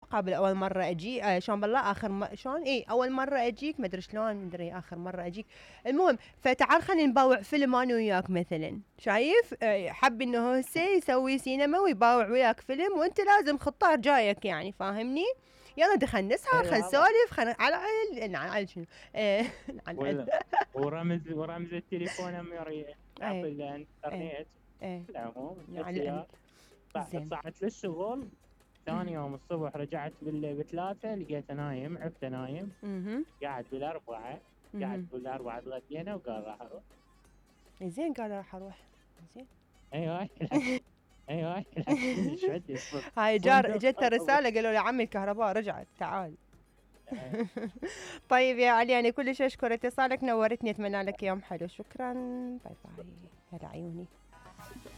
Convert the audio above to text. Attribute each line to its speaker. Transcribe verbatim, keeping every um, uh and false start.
Speaker 1: قبل اول مره اجي آه شلون بالله اخر م... شلون اي اول مره اجيك ما ادري شلون ما ادري اخر مره اجيك. المهم فتعال خلينا نباوع فيلم انا وياك مثلا، شايف آه حب انه هسه يسوي سينما ويباوع وياك فيلم وانت لازم خطار جايك يعني فاهمني. يلا دخل نسهر
Speaker 2: اي
Speaker 1: خل
Speaker 2: والله.
Speaker 1: نسولف خل على على على شنو آه على
Speaker 2: ولا ورمز ورمز التليفون هم يري-
Speaker 1: ايه
Speaker 2: يعطي
Speaker 1: ايه
Speaker 2: الانترنت.
Speaker 1: ايه
Speaker 2: العموم
Speaker 1: على الأن-
Speaker 2: الخيار. طع-
Speaker 1: زين.
Speaker 2: طلعت للشغل. ثاني يوم الصبح رجعت بال- بثلاثة لقيته نايم، عفته نايم.
Speaker 1: اها
Speaker 2: قاعد بالأربعة. قاعد
Speaker 1: اها
Speaker 2: بالأربعة تغدينا وقال راح أروح.
Speaker 1: زين قال راح اروح. زين.
Speaker 2: أيوة لكن أيوة لكن إيش عندي ف-
Speaker 1: هاي جار
Speaker 2: فندق
Speaker 1: جت
Speaker 2: أو-
Speaker 1: رسالة قالوا لي عمي الكهرباء رجعت تعال.
Speaker 2: أو-
Speaker 1: طيب يا علي أنا كلش أشكر اتصالك نورتني أتمنى لك يوم حلو شكرا. باي باي هلا عيوني.